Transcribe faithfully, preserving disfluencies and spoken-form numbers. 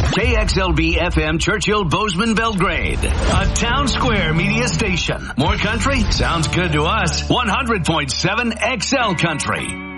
K X L B F M Churchill Bozeman Belgrade. A Town Square media station. More country? Sounds good to us. one hundred point seven X L Country.